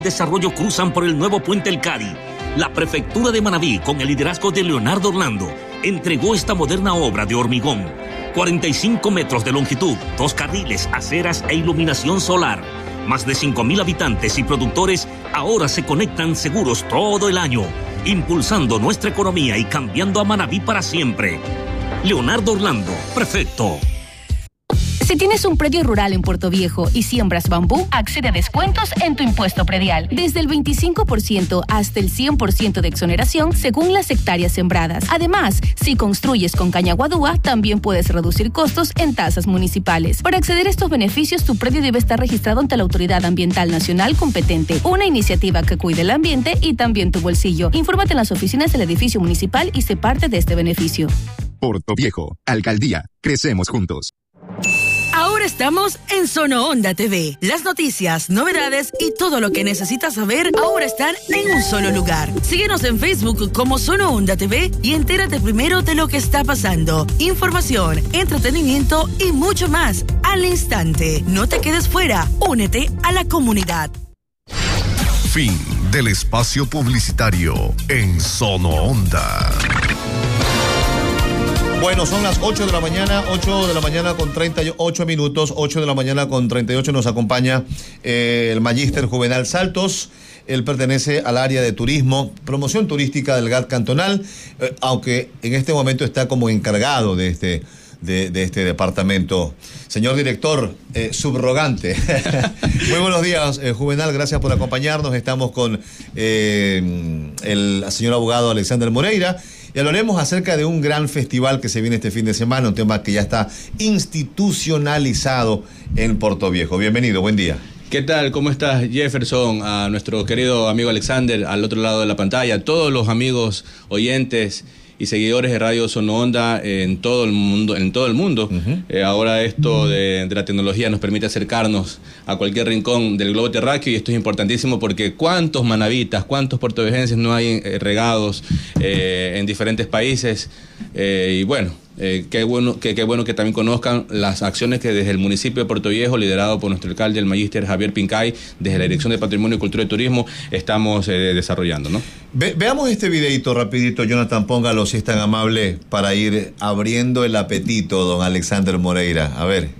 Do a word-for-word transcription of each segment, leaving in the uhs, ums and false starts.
Desarrollo cruzan por el nuevo puente El Cari. La prefectura de Manabí, con el liderazgo de Leonardo Orlando, entregó esta moderna obra de hormigón. cuarenta y cinco metros de longitud, dos carriles, aceras e iluminación solar. Más de cinco mil habitantes y productores ahora se conectan seguros todo el año, impulsando nuestra economía y cambiando a Manabí para siempre. Leonardo Orlando, prefecto. Si tienes un predio rural en Puerto Viejo y siembras bambú, accede a descuentos en tu impuesto predial. Desde el veinticinco por ciento hasta el cien por ciento de exoneración según las hectáreas sembradas. Además, si construyes con caña guadúa, también puedes reducir costos en tasas municipales. Para acceder a estos beneficios, tu predio debe estar registrado ante la Autoridad Ambiental Nacional competente. Una iniciativa que cuide el ambiente y también tu bolsillo. Infórmate en las oficinas del edificio municipal y sé parte de este beneficio. Puerto Viejo, Alcaldía, crecemos juntos. Ahora estamos en Sono Onda T V. Las noticias, novedades y todo lo que necesitas saber ahora están en un solo lugar. Síguenos en Facebook como Sono Onda T V y entérate primero de lo que está pasando. Información, entretenimiento y mucho más al instante. No te quedes fuera. Únete a la comunidad. Fin del espacio publicitario en Sono Onda. Bueno, son las ocho de la mañana, ocho de la mañana con treinta y ocho minutos, ocho de la mañana con treinta y ocho nos acompaña eh, el magíster Juvenal Saltos. Él pertenece al área de turismo, promoción turística del G A T cantonal, eh, aunque en este momento está como encargado de este, de, de este departamento. Señor director, eh, subrogante. Muy buenos días, eh, Juvenal, gracias por acompañarnos. Estamos con eh, el señor abogado Alexander Moreira. Y hablaremos acerca de un gran festival que se viene este fin de semana, un tema que ya está institucionalizado en Puerto Viejo. Bienvenido, buen día. ¿Qué tal? ¿Cómo estás, Jefferson? A nuestro querido amigo Alexander, al otro lado de la pantalla, a todos los amigos oyentes y seguidores de Radio Sono Onda en todo el mundo. En todo el mundo. Uh-huh. Eh, ahora esto de, de la tecnología nos permite acercarnos a cualquier rincón del globo terráqueo y esto es importantísimo porque cuántos manavitas, cuántos puertovejenses no hay eh, regados eh, en diferentes países eh, y bueno, eh, qué bueno que qué bueno que también conozcan las acciones que desde el municipio de Puerto Viejo, liderado por nuestro alcalde, el magíster Javier Pincay, desde la Dirección de Patrimonio, Cultura y Turismo, estamos eh, desarrollando, ¿no? Ve, veamos este videito rapidito, Jonathan, póngalo si es tan amable, para ir abriendo el apetito, don Alexander Moreira. A ver.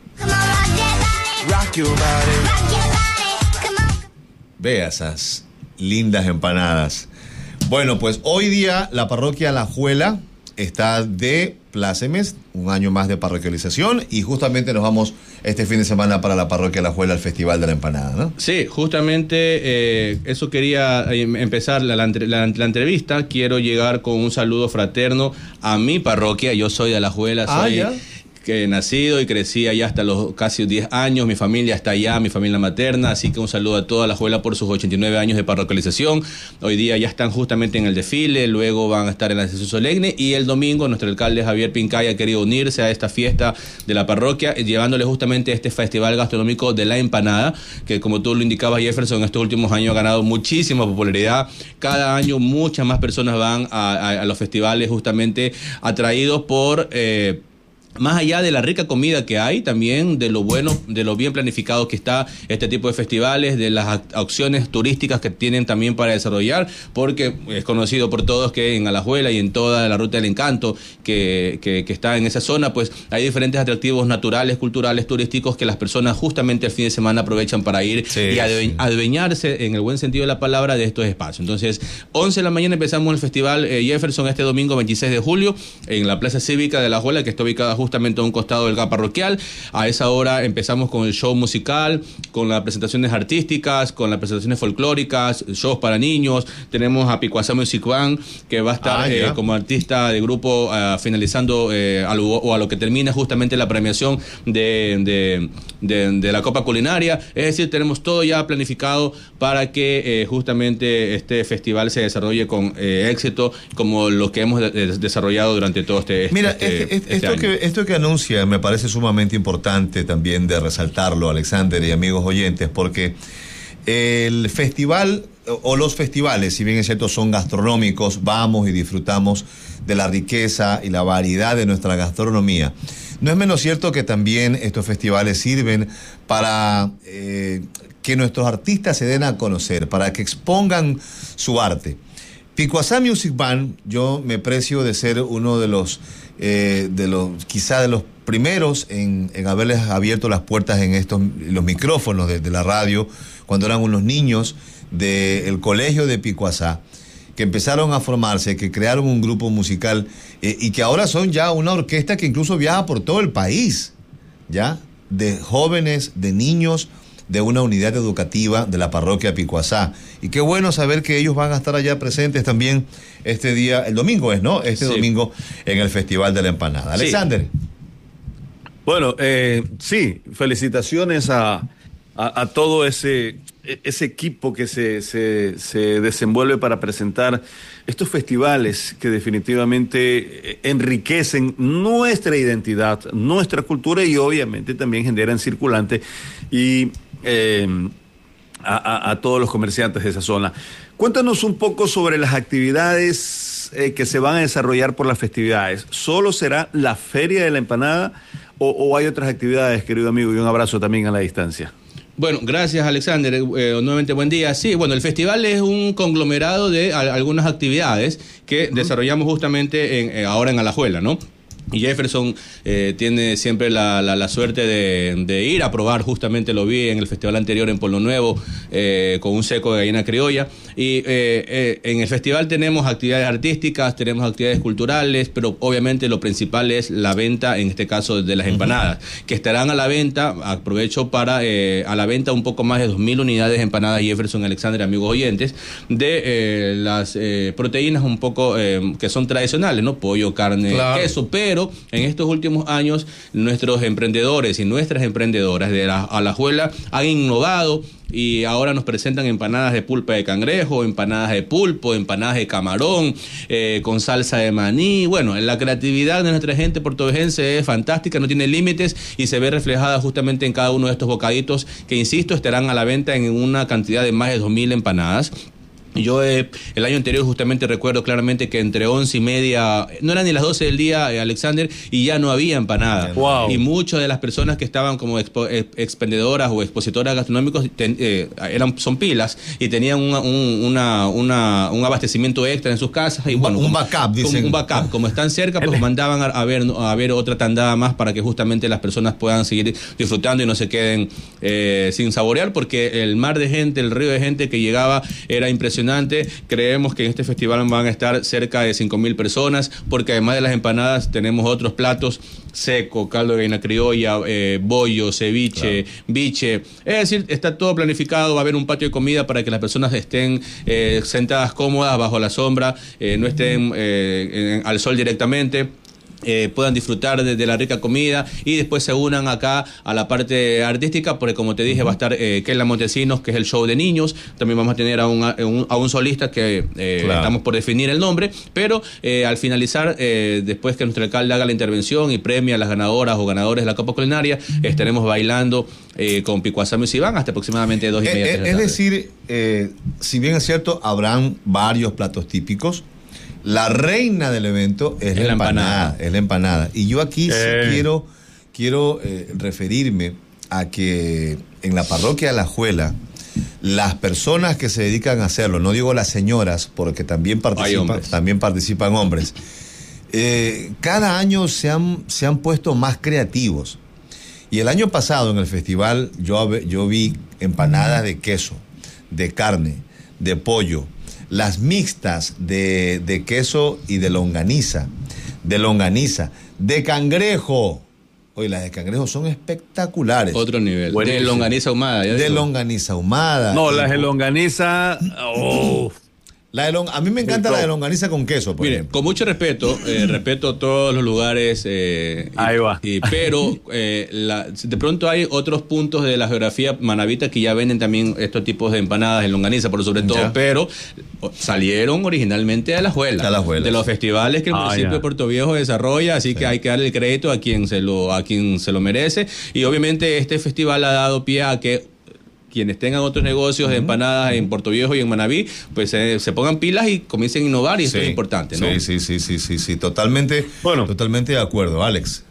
Vea esas lindas empanadas. Bueno, pues hoy día la parroquia La Juela está de plácemes, un año más de parroquialización, y justamente nos vamos este fin de semana para la parroquia La Juela al Festival de la Empanada, ¿no? Sí, justamente eh, eso quería empezar la, la, la, la entrevista. Quiero llegar con un saludo fraterno a mi parroquia. Yo soy de La Juela, soy... Ah, que nacido y crecí allá hasta los casi diez años, mi familia está allá, mi familia materna, así que un saludo a toda La Juela por sus ochenta y nueve años de parroquialización. Hoy día ya están justamente en el desfile, luego van a estar en la sesión solemne y el domingo nuestro alcalde Javier Pincay ha querido unirse a esta fiesta de la parroquia, llevándole justamente este festival gastronómico de la empanada, que como tú lo indicabas, Jefferson, en estos últimos años ha ganado muchísima popularidad. Cada año muchas más personas van a, a, a los festivales justamente atraídos por... Eh, más allá de la rica comida que hay, también de lo bueno, de lo bien planificado que está este tipo de festivales, de las opciones turísticas que tienen también para desarrollar, porque es conocido por todos que en Alajuela y en toda la Ruta del Encanto que, que, que está en esa zona, pues hay diferentes atractivos naturales, culturales, turísticos que las personas justamente el fin de semana aprovechan para ir sí, y adue- sí. adueñarse en el buen sentido de la palabra de estos espacios. Entonces, once de la mañana empezamos el festival eh, Jefferson este domingo veintiséis de julio en la Plaza Cívica de Alajuela, que está ubicada justamente a un costado del G A P parroquial. A esa hora empezamos con el show musical, con las presentaciones artísticas, con las presentaciones folclóricas, shows para niños. Tenemos a Picuasa Music Band, que va a estar ah, eh, como artista de grupo uh, finalizando eh, a lo, o a lo que termina justamente la premiación de, de, de, de la Copa Culinaria. Es decir, tenemos todo ya planificado para que eh, justamente este festival se desarrolle con eh, éxito, como lo que hemos de, de, desarrollado durante todo este, Mira, este, este, este este esto, año. que, esto que anuncia me parece sumamente importante también de resaltarlo, Alexander y amigos oyentes, porque el festival o los festivales, si bien es cierto son gastronómicos, vamos y disfrutamos de la riqueza y la variedad de nuestra gastronomía. no es menos cierto que también estos festivales sirven para eh, que nuestros artistas se den a conocer, para que expongan su arte. Picuazá Music Band, yo me precio de ser uno de los, eh, de los quizá de los primeros en, en haberles abierto las puertas en estos los micrófonos de, de la radio, cuando eran unos niños del colegio de Picuazá, que empezaron a formarse, que crearon un grupo musical eh, y que ahora son ya una orquesta que incluso viaja por todo el país, ya, de jóvenes, de niños, de una unidad educativa de la parroquia Picuazá. Y qué bueno saber que ellos van a estar allá presentes también este día, el domingo es, ¿no? Este sí. domingo en el Festival de la Empanada. Sí. Alexander. Bueno, eh, sí, felicitaciones a, a, a todo ese, ese equipo que se, se, se desenvuelve para presentar estos festivales que definitivamente enriquecen nuestra identidad, nuestra cultura y obviamente también generan circulante y eh, a, a, a todos los comerciantes de esa zona. Cuéntanos un poco sobre las actividades eh, que se van a desarrollar por las festividades. ¿Solo será la Feria de la Empanada o, o hay otras actividades, querido amigo? Y un abrazo también a la distancia. Bueno, gracias Alexander, eh, nuevamente buen día. Sí, bueno, el festival es un conglomerado de a, algunas actividades que uh-huh. desarrollamos justamente en, eh, ahora en Alajuela, ¿no? Y Jefferson eh, tiene siempre la, la, la suerte de, de ir a probar, justamente lo vi en el festival anterior en Pueblo Nuevo, eh, con un seco de gallina criolla. Y eh, eh, en el festival tenemos actividades artísticas, tenemos actividades culturales, pero obviamente lo principal es la venta, en este caso de las empanadas, uh-huh. que estarán a la venta, aprovecho para eh, a la venta un poco más de dos mil unidades de empanadas Jefferson, Alexander, amigos oyentes, de eh, las eh, proteínas un poco eh, que son tradicionales, ¿no? Pollo, carne, claro. queso, pero en estos últimos años nuestros emprendedores y nuestras emprendedoras de la Alajuela han innovado y ahora nos presentan empanadas de pulpa de cangrejo, empanadas de pulpo, empanadas de camarón, eh, con salsa de maní. Bueno, la creatividad de nuestra gente portovejense es fantástica, no tiene límites y se ve reflejada justamente en cada uno de estos bocaditos que, insisto, estarán a la venta en una cantidad de más de dos mil empanadas. Yo eh, el año anterior justamente recuerdo claramente que entre once y media, no eran ni las doce del día, eh, Alexander, y ya no había empanada. Wow. Y muchas de las personas que estaban como expo, eh, expendedoras o expositoras gastronómicos ten, eh, eran, son pilas y tenían una, un, una, una, un abastecimiento extra en sus casas. Y, bueno, un backup, dicen. Un backup. Como están cerca, pues mandaban a, a, ver, a ver otra tandada más para que justamente las personas puedan seguir disfrutando y no se queden eh, sin saborear, porque el mar de gente, el río de gente que llegaba era impresionante. Creemos que en este festival van a estar cerca de cinco mil personas, porque además de las empanadas tenemos otros platos: seco, caldo de gallina criolla, eh, bollo, ceviche, claro. biche. Es decir, está todo planificado. Va a haber un patio de comida para que las personas estén eh, sentadas cómodas bajo la sombra, eh, no estén eh, en, al sol directamente. Eh, puedan disfrutar de, de la rica comida y después se unan acá a la parte artística, porque como te dije, uh-huh. va a estar eh, Keila Montesinos, que es el show de niños. También vamos a tener a un, a un, a un solista que eh, claro. estamos por definir el nombre, pero eh, al finalizar, eh, después que nuestro alcalde haga la intervención y premia a las ganadoras o ganadores de la Copa Culinaria, uh-huh. estaremos bailando eh, con Picuazá Music Band hasta aproximadamente dos y media. Eh, eh, es decir, eh, si bien es cierto, habrán varios platos típicos, la reina del evento es, es la, la empanada, empanada, es la empanada. Y yo aquí eh. sí quiero, quiero eh, referirme a que en la parroquia de Alajuela, las personas que se dedican a hacerlo, no digo las señoras, porque también participan, también participan hombres, eh, cada año se han, se han puesto más creativos. Y el año pasado en el festival yo, yo vi empanadas de queso, de carne, de pollo, las mixtas de, de queso y de longaniza, de longaniza, de cangrejo. Oye, las de cangrejo son espectaculares. Otro nivel. Buenísimo. De longaniza ahumada. Ya de digo. longaniza ahumada. No, las de longaniza... Oh. La de long, a mí me encanta la de longaniza con queso, por Mire, ejemplo. Con mucho respeto, eh, respeto todos los lugares, eh, y, ahí va. Y, pero eh, la, de pronto hay otros puntos de la geografía manabita que ya venden también estos tipos de empanadas de longaniza, por sobre todo, ya. Pero salieron originalmente de Alajuela, Alajuela, de los festivales que el ah, municipio ya. de Puerto Viejo desarrolla, así sí. que hay que darle el crédito a quien se lo, a quien se lo merece, y obviamente este festival ha dado pie a que quienes tengan otros negocios de empanadas en Puerto Viejo y en Manabí, pues eh, se pongan pilas y comiencen a innovar, y sí, esto es importante, ¿no? Sí, sí, sí, sí, sí, sí, totalmente, bueno, totalmente de acuerdo, Alex.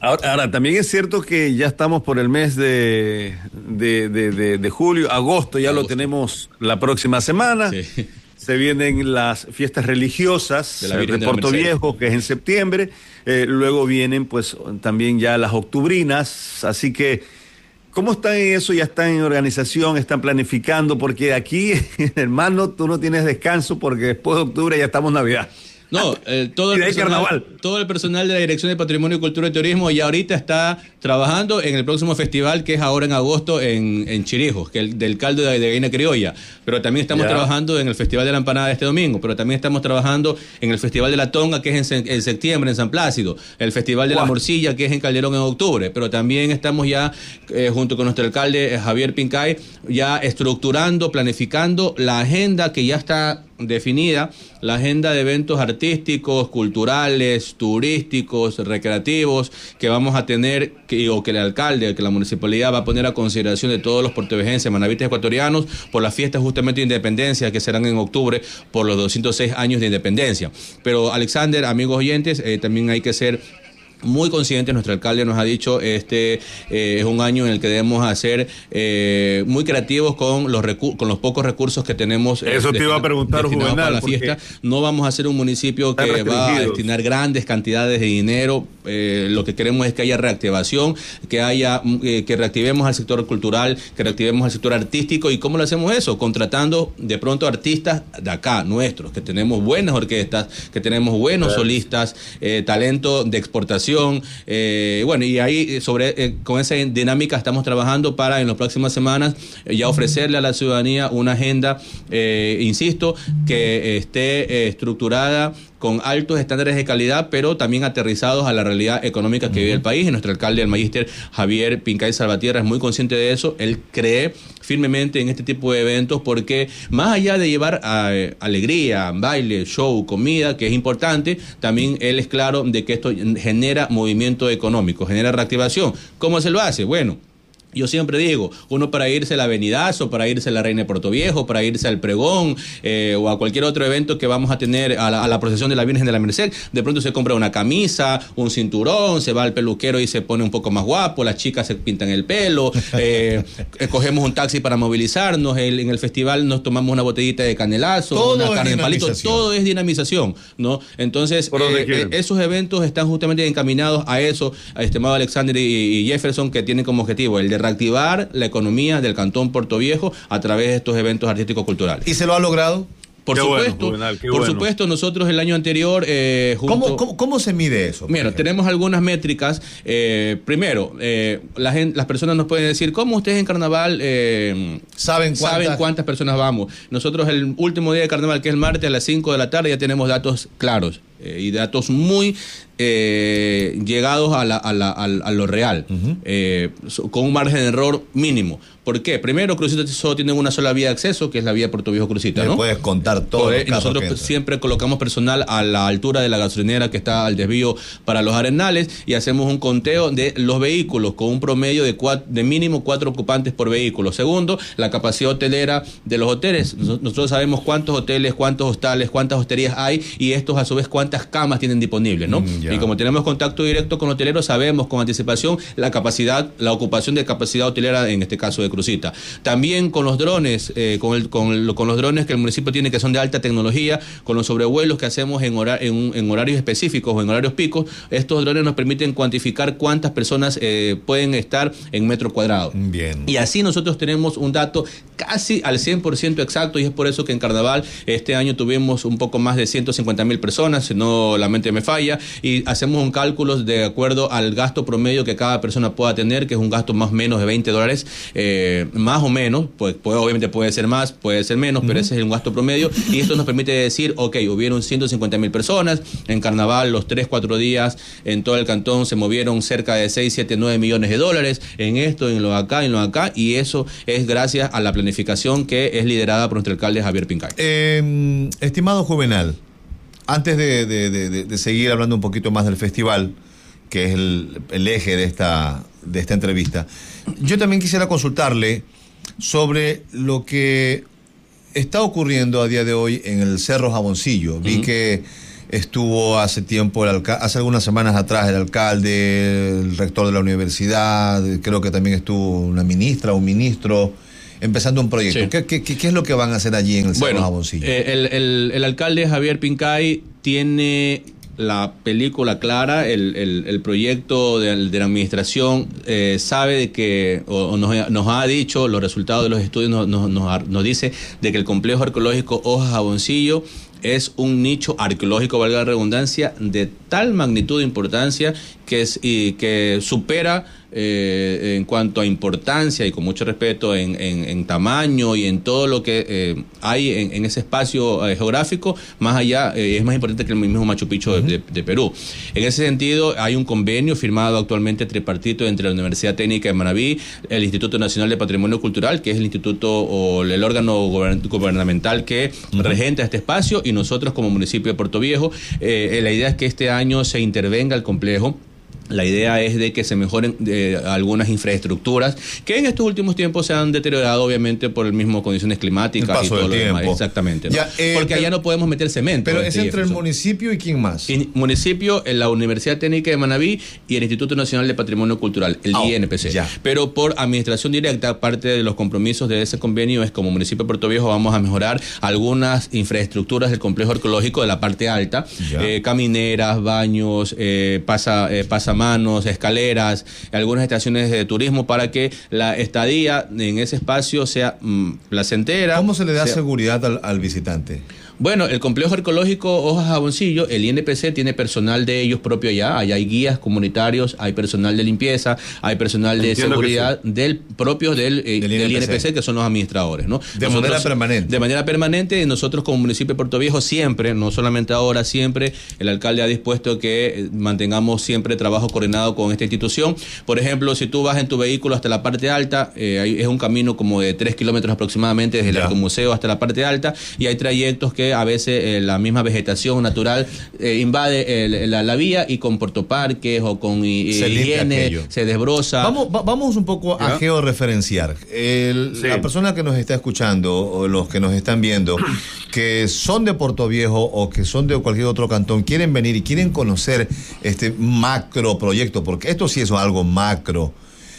Ahora, ahora, también es cierto que ya estamos por el mes de, de, de, de, de julio, agosto, ya agosto. Lo tenemos la próxima semana. Sí. Se vienen las fiestas religiosas de, la de Puerto Viejo, que es en septiembre. Eh, luego vienen pues también ya las octubrinas. Así que, ¿cómo están en eso? ¿Ya están en organización? ¿Están planificando? Porque aquí, hermano, tú no tienes descanso porque después de octubre ya estamos en Navidad. No, eh, todo, el personal, todo el personal de la Dirección de Patrimonio, Cultura y Turismo ya ahorita está trabajando en el próximo festival que es ahora en agosto en, en Chirijos, que es el del caldo de, de gallina criolla. Pero también estamos yeah. trabajando en el Festival de la Empanada este domingo, pero también estamos trabajando en el Festival de la Tonga, que es en, en septiembre en San Plácido, el Festival de wow. la Morcilla, que es en Calderón en octubre, pero también estamos ya, eh, junto con nuestro alcalde eh, Javier Pincay, ya estructurando, planificando la agenda que ya está definida, la agenda de eventos artísticos, culturales, turísticos, recreativos que vamos a tener, que, o que el alcalde, que la municipalidad va a poner a consideración de todos los puertovejenses, manavites ecuatorianos, por las fiestas justamente de independencia que serán en octubre por los doscientos seis años de independencia. Pero Alexander, amigos oyentes, eh, también hay que ser muy conscientes. Nuestro alcalde nos ha dicho este eh, es un año en el que debemos hacer eh, muy creativos con los recu- con los pocos recursos que tenemos. Eh, Eso te iba a preguntar, Juvenal, para la fiesta. No vamos a ser un municipio que va a destinar grandes cantidades de dinero. Eh, lo que queremos es que haya reactivación, que haya eh, que reactivemos al sector cultural, que reactivemos al sector artístico. ¿Y cómo lo hacemos eso? Contratando de pronto artistas de acá, nuestros, que tenemos buenas orquestas, que tenemos buenos claro. solistas, eh, talento de exportación. Eh, bueno, y ahí sobre eh, con esa dinámica estamos trabajando para en las próximas semanas eh, ya ofrecerle a la ciudadanía una agenda, eh, insisto, que esté eh, estructurada con altos estándares de calidad, pero también aterrizados a la realidad económica que uh-huh. vive el país. Y nuestro alcalde, el magíster Javier Pincay Salvatierra, es muy consciente de eso. Él cree firmemente en este tipo de eventos porque más allá de llevar a, eh, alegría, baile, show, comida, que es importante, también él es claro de que esto genera movimiento económico, genera reactivación. ¿Cómo se lo hace? Bueno, yo siempre digo, uno para irse al Avenidazo, para irse a la Reina de Puerto Viejo, para irse al Pregón eh, o a cualquier otro evento que vamos a tener, a la, a la procesión de la Virgen de la Merced, de pronto se compra una camisa, un cinturón, se va al peluquero y se pone un poco más guapo, las chicas se pintan el pelo, eh, cogemos un taxi para movilizarnos, el, en el festival nos tomamos una botellita de canelazo, todo una carne en palito, todo es dinamización, ¿no? Entonces, eh, eh, esos eventos están justamente encaminados a eso, a estimado Alexander y, y Jefferson, que tienen como objetivo el de reactivar la economía del Cantón Puerto Viejo a través de estos eventos artísticos culturales. ¿Y se lo ha logrado? Por qué supuesto, bueno, Juvenal, por bueno. supuesto, nosotros el año anterior... Eh, junto, ¿Cómo, cómo, ¿Cómo se mide eso? Mira, tenemos algunas métricas. Eh, primero, eh, la gente, las personas nos pueden decir, ¿cómo ustedes en Carnaval eh, ¿Saben, cuántas? saben cuántas personas vamos? Nosotros el último día de Carnaval, que es el martes a las cinco de la tarde, ya tenemos datos claros eh, y datos muy eh, llegados a, la, a, la, a, a lo real, uh-huh. eh, con un margen de error mínimo. ¿Por qué? Primero, Crucita solo tiene una sola vía de acceso, que es la vía Puerto Viejo Crucita, ¿no? Me puedes contar todo. Pues, nosotros siempre colocamos personal a la altura de la gasolinera que está al desvío para los Arenales y hacemos un conteo de los vehículos con un promedio de, cuatro, de mínimo cuatro ocupantes por vehículo. Segundo, la capacidad hotelera de los hoteles. Nosotros sabemos cuántos hoteles, cuántos hostales, cuántas hosterías hay y estos a su vez cuántas camas tienen disponibles, ¿no? Mm, y como tenemos contacto directo con hoteleros, sabemos con anticipación la capacidad, la ocupación de capacidad hotelera, en este caso de Crucita. También con los drones, eh, con, el, con, el, con los drones que el municipio tiene, que son de alta tecnología, con los sobrevuelos que hacemos en, hora, en, en horarios específicos o en horarios picos, estos drones nos permiten cuantificar cuántas personas eh, pueden estar en metro cuadrado. Bien. Y así nosotros tenemos un dato casi al cien por ciento exacto, y es por eso que en Carnaval este año tuvimos un poco más de ciento cincuenta mil personas, si no la mente me falla, y hacemos un cálculo de acuerdo al gasto promedio que cada persona pueda tener, que es un gasto más o menos de veinte dólares, eh, más o menos, pues puede, obviamente puede ser más, puede ser menos, uh-huh. pero ese es un gasto promedio, y esto nos permite decir, ok, hubieron ciento cincuenta mil personas, en Carnaval los tres, cuatro días en todo el cantón se movieron cerca de seis, siete, nueve millones de dólares, en esto, en lo de acá, en lo de acá, y eso es gracias a la planificación que es liderada por nuestro alcalde Javier Pincay. Eh, estimado Juvenal, antes de, de, de, de seguir hablando un poquito más del festival, que es el, el eje de esta, de esta entrevista, yo también quisiera consultarle sobre lo que está ocurriendo a día de hoy en el Cerro Jaboncillo. Vi uh-huh. que estuvo hace tiempo, el alca- hace algunas semanas atrás, el alcalde, el rector de la universidad, creo que también estuvo una ministra, un ministro, empezando un proyecto. Sí. ¿Qué, qué, qué es lo que van a hacer allí en el Cerro bueno, Jaboncillo? Eh, el, el, el alcalde Javier Pincay tiene la película clara, el, el, el proyecto de, de la administración, eh, sabe de que, o, o nos, nos ha dicho, los resultados de los estudios nos, nos, nos, nos dice de que el complejo arqueológico Hoja Jaboncillo es un nicho arqueológico, valga la redundancia, de tal magnitud de importancia que, es, y que supera eh, en cuanto a importancia y con mucho respeto en, en, en tamaño y en todo lo que eh, hay en, en ese espacio eh, geográfico, más allá, eh, es más importante que el mismo Machu Picchu uh-huh. de, de, de Perú. En ese sentido, hay un convenio firmado actualmente tripartito entre la Universidad Técnica de Manabí, el Instituto Nacional de Patrimonio Cultural, que es el instituto o el órgano gubernamental que uh-huh. regenta este espacio, y nosotros como municipio de Puerto Viejo. Eh, la idea es que este año se intervenga el complejo. La idea es de que se mejoren eh, algunas infraestructuras que en estos últimos tiempos se han deteriorado, obviamente, por el mismo condiciones climáticas y todo lo demás. Exactamente. ¿No? Ya, eh, Porque pero, allá no podemos meter cemento. Pero es entre el municipio y quién más. El municipio, la Universidad Técnica de Manabí y el Instituto Nacional de Patrimonio Cultural, el oh, I N P C. Ya. Pero por administración directa, parte de los compromisos de ese convenio es como municipio de Puerto Viejo vamos a mejorar algunas infraestructuras del complejo arqueológico de la parte alta, eh, camineras, baños, eh, pasa, eh, pasa manos, escaleras, algunas estaciones de turismo para que la estadía en ese espacio sea mmm, placentera. ¿Cómo se le da sea... seguridad al, al visitante? Bueno, el complejo arqueológico Hoja Jaboncillo, el I N P C tiene personal de ellos propio allá, allá hay guías comunitarios, hay personal de limpieza, hay personal de Entiendo seguridad sí. del propio del, eh, del, del I N P C, que son los administradores, ¿no? De nosotros, manera permanente. De manera permanente, y nosotros como municipio de Puerto Viejo siempre, no solamente ahora, siempre, el alcalde ha dispuesto que mantengamos siempre trabajo coordinado con esta institución. Por ejemplo, si tú vas en tu vehículo hasta la parte alta, eh, es un camino como de tres kilómetros aproximadamente desde ya. el Arqueomuseo hasta la parte alta, y hay trayectos que a veces eh, la misma vegetación natural eh, invade el, la, la vía, y con puertoparques o con y, se higiene se desbroza. Vamos, va, vamos un poco ¿Ya? a georreferenciar. El, sí. La persona que nos está escuchando o los que nos están viendo que son de Puerto Viejo o que son de cualquier otro cantón, quieren venir y quieren conocer este macro proyecto, porque esto sí es algo macro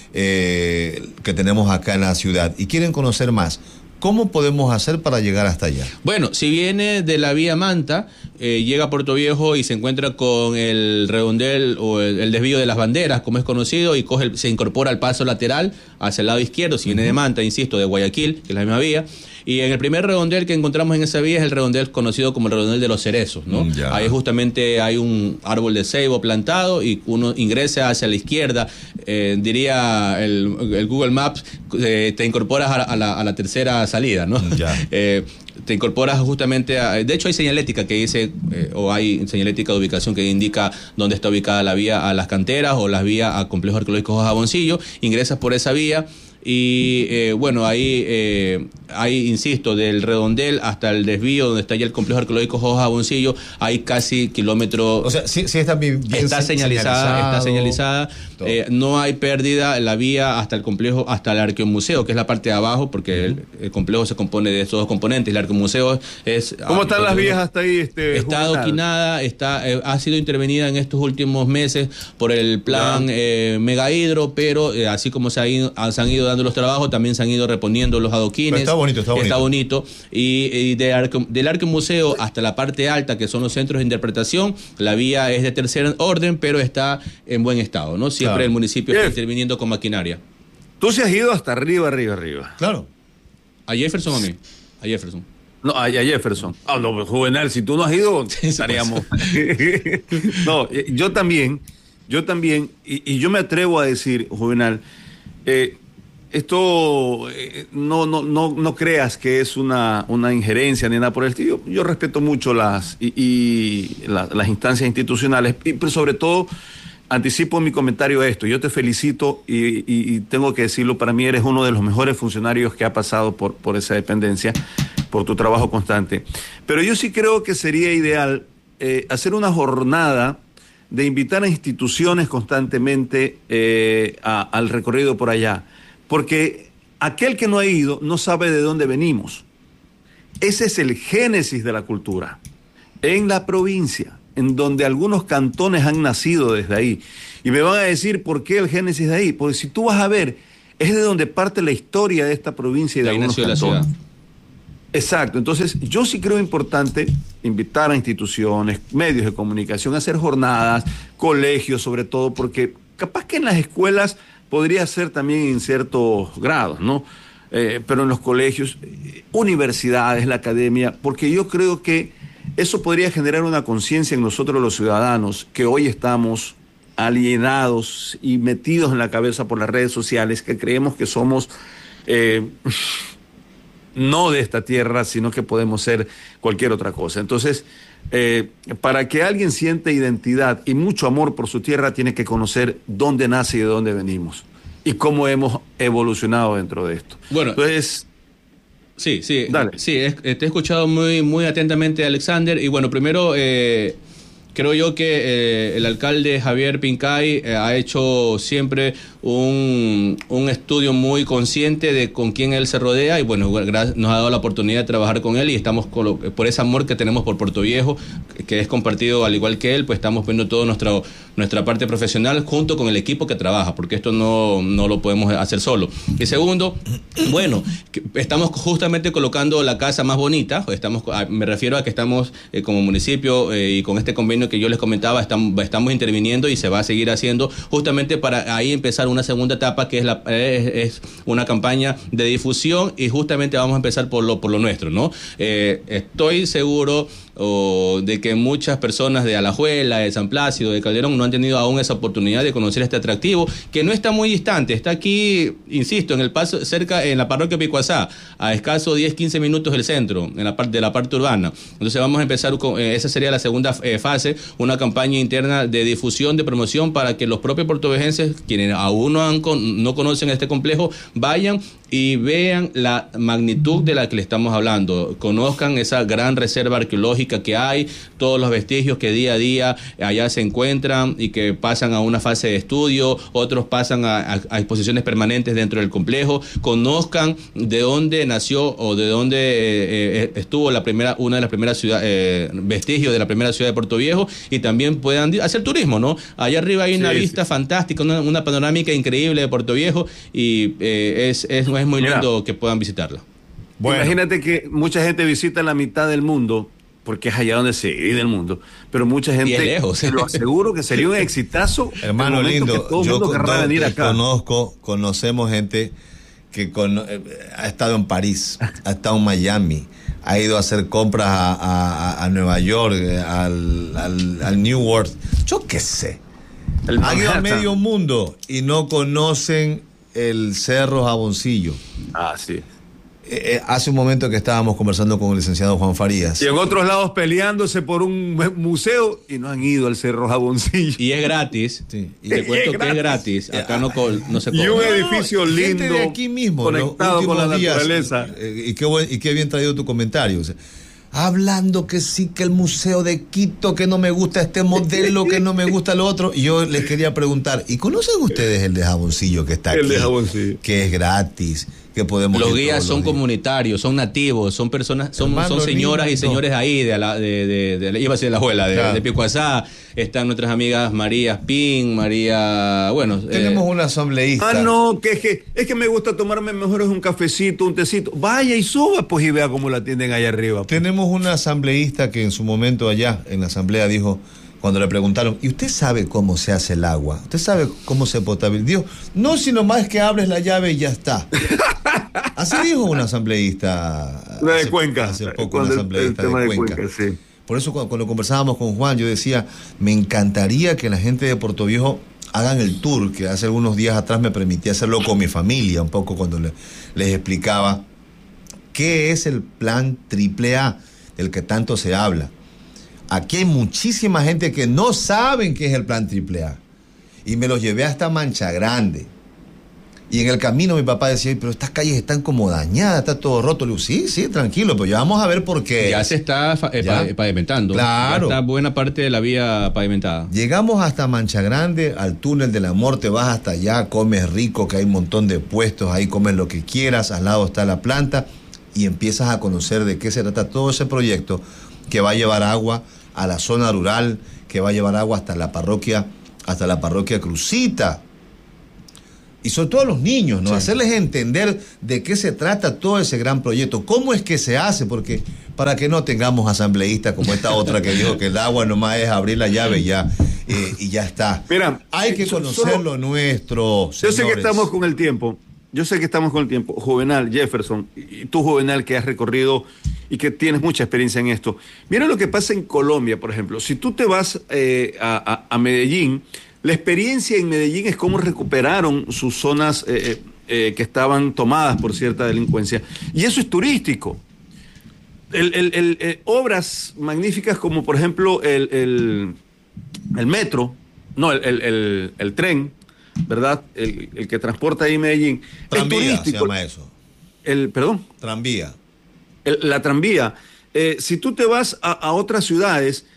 eh, que tenemos acá en la ciudad, y quieren conocer más. ¿Cómo podemos hacer para llegar hasta allá? Bueno, si viene de la vía Manta, eh, llega a Puerto Viejo y se encuentra con el redondel o el, el desvío de las banderas, como es conocido, y coge el, se incorpora al paso lateral hacia el lado izquierdo, si viene uh-huh. de Manta, insisto, de Guayaquil, que es la misma vía. Y en el primer redondel que encontramos en esa vía es el redondel conocido como el redondel de los cerezos, ¿no? Ya. Ahí justamente hay un árbol de ceibo plantado y uno ingresa hacia la izquierda, eh, diría el, el Google Maps, eh, te incorporas a, a, la, a la tercera salida, ¿no? Ya. eh, te incorporas justamente a... De hecho hay señalética que dice, eh, o hay señalética de ubicación que indica dónde está ubicada la vía a las canteras o las vías a Complejo Arqueológico Hoja Jaboncillo, ingresas por esa vía. Y eh, bueno, ahí, eh, ahí, insisto, del redondel hasta el desvío donde está ya el complejo arqueológico Hoja Jaboncillo, hay casi kilómetros. O sea, sí, sí está bien, bien está señalizada, está señalizada. Eh, no hay pérdida en la vía hasta el complejo, hasta el Arqueomuseo, que es la parte de abajo, porque uh-huh. el, el complejo se compone de estos dos componentes. El Arqueomuseo es. ¿Cómo están las vías hasta ahí? Este, está adoquinada, está, eh, ha sido intervenida en estos últimos meses por el plan eh, Megahidro, pero eh, así como se, ha ido, se han ido dando los trabajos, también se han ido reponiendo los adoquines. Pero está bonito, está bonito. Está bonito. Y, y de Arque, del Arqueomuseo hasta la parte alta, que son los centros de interpretación, la vía es de tercer orden, pero está en buen estado, ¿no? Siempre claro. el municipio Jeff, está interviniendo con maquinaria. Tú se has ido hasta arriba, arriba, arriba. Claro. ¿A Jefferson o a mí? A Jefferson. No, a, a Jefferson. Ah, no, Juvenal, si tú no has ido, estaríamos. No, yo también, yo también, y, y yo me atrevo a decir, Juvenal, eh, esto eh, no, no, no, no creas que es una, una injerencia ni nada por el estilo. Yo, yo respeto mucho las, y, y la, las instancias institucionales, y, pero sobre todo anticipo mi comentario a esto. Yo te felicito y, y, y tengo que decirlo, para mí eres uno de los mejores funcionarios que ha pasado por, por esa dependencia, por tu trabajo constante. Pero yo sí creo que sería ideal eh, hacer una jornada de invitar a instituciones constantemente eh, a, al recorrido por allá. Porque aquel que no ha ido no sabe de dónde venimos. Ese es el génesis de la cultura en la provincia. en donde algunos cantones han nacido desde ahí. Y me van a decir, ¿por qué el génesis de ahí? Porque si tú vas a ver, es de donde parte la historia de esta provincia y de, de algunos cantones. Exacto, entonces yo sí creo importante invitar a instituciones, medios de comunicación a hacer jornadas, colegios sobre todo, porque capaz que en las escuelas podría ser también en ciertos grados, ¿no? Eh, pero en los colegios, universidades, la academia, porque yo creo que eso podría generar una conciencia en nosotros los ciudadanos que hoy estamos alienados y metidos en la cabeza por las redes sociales, que creemos que somos... Eh, no de esta tierra, sino que podemos ser cualquier otra cosa. Entonces, eh, para que alguien sienta identidad y mucho amor por su tierra, tiene que conocer dónde nace y de dónde venimos y cómo hemos evolucionado dentro de esto. Bueno, entonces... Sí, sí, Dale. sí, es, te he escuchado muy, muy atentamente, Alexander, y bueno, primero... Eh... Creo yo que eh, el alcalde Javier Pincay eh, ha hecho siempre un, un estudio muy consciente de con quién él se rodea y bueno, nos ha dado la oportunidad de trabajar con él y estamos con lo, por ese amor que tenemos por Puerto Viejo, que es compartido al igual que él, pues estamos viendo toda nuestra, nuestra parte profesional junto con el equipo que trabaja, porque esto no, no lo podemos hacer solo. Y segundo, bueno, estamos justamente colocando la casa más bonita, estamos, me refiero a que estamos eh, como municipio eh, y con este convenio que yo les comentaba, estamos, estamos interviniendo y se va a seguir haciendo justamente para ahí empezar una segunda etapa que es, la, es, es una campaña de difusión y justamente vamos a empezar por lo, por lo nuestro, ¿no? Eh, estoy seguro o de que muchas personas de Alajuela, de San Plácido, de Calderón no han tenido aún esa oportunidad de conocer este atractivo que no está muy distante, está aquí, insisto, en el paso cerca en la parroquia Picuazá, a escaso diez a quince minutos del centro, en la parte de la parte urbana. Entonces vamos a empezar con eh, esa sería la segunda eh, fase, una campaña interna de difusión, de promoción para que los propios puertovejenses, quienes aún no, han con, no conocen este complejo, vayan y vean la magnitud de la que le estamos hablando, conozcan esa gran reserva arqueológica que hay, todos los vestigios que día a día allá se encuentran y que pasan a una fase de estudio, otros pasan a, a, a exposiciones permanentes dentro del complejo, conozcan de dónde nació o de dónde eh, eh, estuvo la primera, una de las primeras ciudades, eh, vestigios de la primera ciudad de Puerto Viejo y también puedan hacer turismo, ¿no? Allá arriba hay una sí, vista sí. fantástica, una, una panorámica increíble de Puerto Viejo y eh, es, es, es muy lindo Mira, que puedan visitarla. Bueno. Imagínate que mucha gente visita la mitad del mundo porque es allá donde se vive el mundo, pero mucha gente, y es lejos. Te lo aseguro que sería un exitazo. Hermano lindo, que todo yo mundo querrá venir acá. Conozco, conocemos gente que con, eh, ha estado en París, ha estado en Miami, ha ido a hacer compras a, a, a Nueva York, al, al, al New World, yo qué sé. El ha ido a medio mundo y no conocen el Cerro Jaboncillo. Ah, sí. Eh, hace un momento que estábamos conversando con el licenciado Juan Farías. Y en otros lados peleándose por un museo y no han ido al Cerro Jaboncillo. Y es gratis. Sí. Y te cuento es que es gratis. Acá no, no se cobra. Y un edificio no, no, lindo. Gente de aquí mismo, conectado con la días, naturaleza. Eh, y, qué buen, y qué bien traído tu comentario. O sea, hablando que sí, que el Museo de Quito, que no me gusta este modelo, que no me gusta lo otro. Y yo les quería preguntar, ¿y conocen ustedes el de Jaboncillo que está aquí? El de Jaboncillo. Que es gratis. Que podemos los guías son los comunitarios, son nativos, son personas, son, son señoras lindo. Y señores ahí de la, de, de, de, de iba a decir de la abuela, de, claro. de Picuazá, están nuestras amigas María Pin, María, bueno. Tenemos eh, una asambleísta. Ah, no, que es que es que me gusta tomarme mejor es un cafecito, un tecito. Vaya y suba, pues y vea cómo la tienen allá arriba. Pues. Tenemos una asambleísta que en su momento allá en la asamblea dijo, cuando le preguntaron, ¿y usted sabe cómo se hace el agua? ¿Usted sabe cómo se potabiliza? Dijo, no, sino más que abres la llave y ya está. Así dijo una asambleísta. Una de hace, Cuenca. Hace poco una asambleísta el, el de, Cuenca. de Cuenca. Sí. Por eso cuando, cuando conversábamos con Juan, yo decía, me encantaría que la gente de Puerto Viejo hagan el tour, que hace algunos días atrás me permití hacerlo con mi familia, un poco cuando le, les explicaba qué es el plan triple A, del que tanto se habla. Aquí hay muchísima gente que no saben qué es el plan triple A. Y me los llevé hasta Mancha Grande. Y en el camino mi papá decía, pero estas calles están como dañadas, está todo roto. Le digo, sí, sí, tranquilo, pero ya vamos a ver por qué. Ya se está eh, ¿Ya? pavimentando. Claro. Ya está buena parte de la vía pavimentada. Llegamos hasta Mancha Grande, al túnel del amor, te vas hasta allá, comes rico, que hay un montón de puestos, ahí comes lo que quieras, al lado está la planta, y empiezas a conocer de qué se trata todo ese proyecto que va a llevar agua a la zona rural, que va a llevar agua hasta la parroquia, hasta la parroquia Crucita. Y sobre todo a los niños, ¿no? Sí. Hacerles entender de qué se trata todo ese gran proyecto, cómo es que se hace, porque para que no tengamos asambleístas como esta otra que dijo que el agua nomás es abrir la llave y ya, eh, y ya está. Mira, hay que conocer solo, lo nuestro, señores. Yo sé que estamos con el tiempo, yo sé que estamos con el tiempo. Juvenal, Jefferson, y tú, Juvenal, que has recorrido y que tienes mucha experiencia en esto. Mira lo que pasa en Colombia, por ejemplo. Si tú te vas eh, a, a, a Medellín, la experiencia en Medellín es cómo recuperaron sus zonas eh, eh, que estaban tomadas por cierta delincuencia. Y eso es turístico. El, el, el, el, obras magníficas como, por ejemplo, el, el, el metro, no, el, el, el, el tren, ¿verdad? El, el que transporta ahí Medellín. Tranvía, es turístico. Se llama eso. El, perdón. Tranvía. El, la tranvía. Eh, si tú te vas a, a otras ciudades,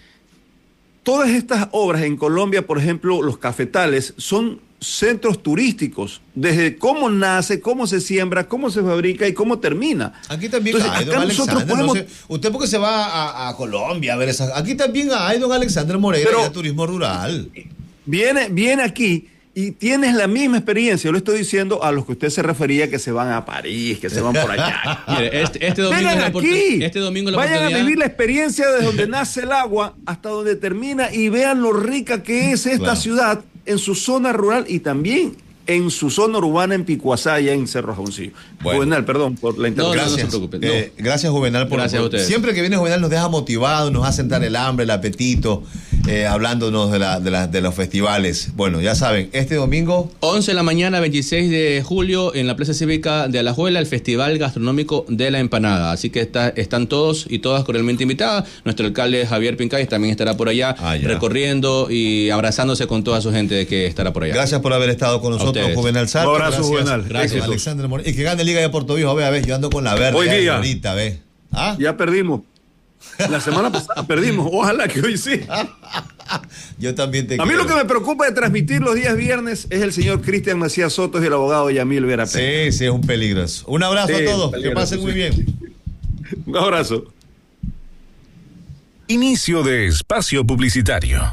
todas estas obras en Colombia, por ejemplo, los cafetales, son centros turísticos, desde cómo nace, cómo se siembra, cómo se fabrica y cómo termina. Aquí también Entonces, hay, don Alexander, podemos... no sé, usted porque se va a, a Colombia a ver esas... Aquí también hay, don Alexander Moreira, de turismo rural. Viene, viene aquí y tienes la misma experiencia. Yo le estoy diciendo a los que usted se refería que se van a París, que se van por allá. Mire, este, este domingo Vengan la aquí, este domingo la vayan oportunidad... a vivir la experiencia desde donde nace el agua hasta donde termina y vean lo rica que es esta claro. ciudad en su zona rural y también en su zona urbana en Picuazaya, en Cerro Jaboncillo. Bueno. Juvenal, perdón por la interrupción. No, no, no se preocupe. No. Eh, gracias, Juvenal. Por, gracias por, siempre que viene Juvenal nos deja motivados, nos hace entrar el hambre, el apetito, eh, hablándonos de, la, de, la, de los festivales. Bueno, ya saben, este domingo... once de la mañana, veintiséis de julio, en la Plaza Cívica de Alajuela, el Festival Gastronómico de la Empanada. Así que está, están todos y todas cordialmente invitadas. Nuestro alcalde Javier Pincay también estará por allá, ah, recorriendo y abrazándose con toda su gente que estará por allá. Gracias por haber estado con nosotros. Juvenal Salto. Un abrazo, gracias, Juvenal. Gracias, Alexander Moreno. Y que gane Liga de Puerto Viejo. Ve, a ver, yo ando con la verde. Hoy día. Ahorita, ve. ¿Ah? Ya perdimos. La semana pasada perdimos. Ojalá que hoy sí. Yo también te A mí quiero. lo que me preocupa de transmitir los días viernes es el señor Cristian Macías Soto y el abogado Yamil Vera Pérez. Sí, sí, es un peligro eso. Un abrazo sí, a todos. Que pasen sí. muy bien. Un abrazo. Inicio de espacio publicitario.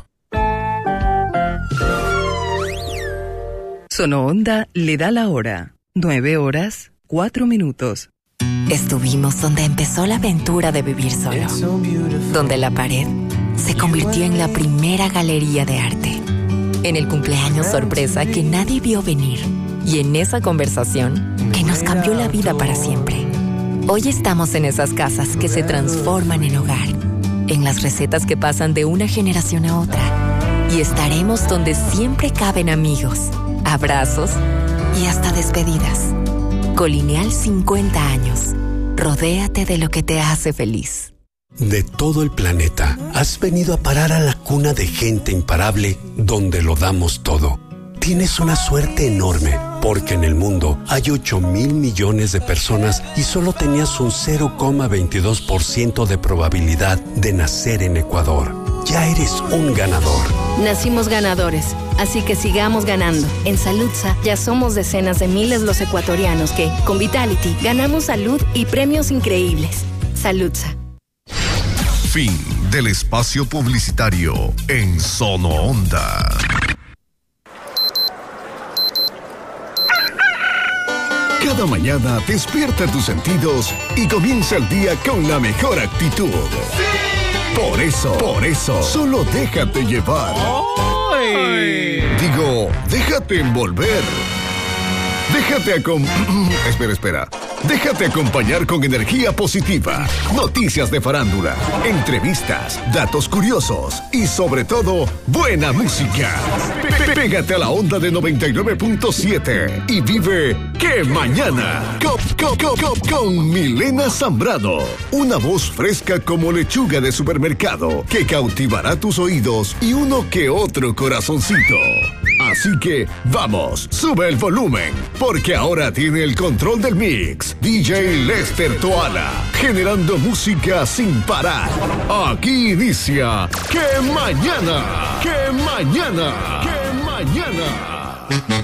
Sonoonda le da la hora. Nueve horas, cuatro minutos. Estuvimos donde empezó la aventura de vivir solo. Donde la pared se convirtió en la primera galería de arte. En el cumpleaños sorpresa que nadie vio venir. Y en esa conversación que nos cambió la vida para siempre. Hoy estamos en esas casas que se transforman en hogar. En las recetas que pasan de una generación a otra. Y estaremos donde siempre caben amigos, abrazos y hasta despedidas. Colineal cincuenta años. Rodéate de lo que te hace feliz. De todo el planeta, has venido a parar a la cuna de gente imparable donde lo damos todo. Tienes una suerte enorme, porque en el mundo hay ocho mil millones de personas y solo tenías un cero coma veintidós por ciento de probabilidad de nacer en Ecuador. Ya eres un ganador. Nacimos ganadores, así que sigamos ganando. En Saludsa ya somos decenas de miles los ecuatorianos que, con Vitality, ganamos salud y premios increíbles. Saludsa. Fin del espacio publicitario en Sonoonda. Cada mañana despierta tus sentidos y comienza el día con la mejor actitud. Por eso, por eso, solo déjate llevar. ¡Ay! Digo, déjate envolver. Déjate acom... espera, espera. Déjate acompañar con energía positiva, noticias de farándula, entrevistas, datos curiosos y sobre todo, buena música. Pégate a la onda de noventa y nueve punto siete y vive ¡Qué mañana! Con, con, con, con, con Milena Zambrano, una voz fresca como lechuga de supermercado que cautivará tus oídos y uno que otro corazoncito. Así que, vamos, sube el volumen, porque ahora tiene el control del mix D J Lester Toala, generando música sin parar. Aquí inicia ¡Qué mañana! ¡Qué mañana! ¡Qué mañana!